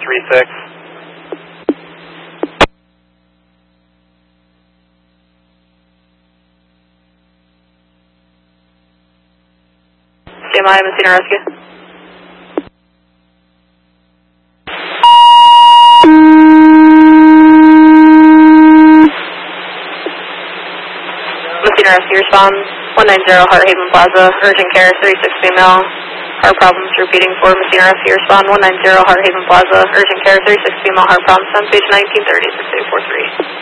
36. CMI, Messina Rescue. Messina Rescue, respond 190 Hearthaven Plaza, urgent care, 36 female. Heart problems repeating for Messina Rescue, respond 190 Hearthaven Plaza, urgent care, 36 female, heart problems, on page 1930, 6843.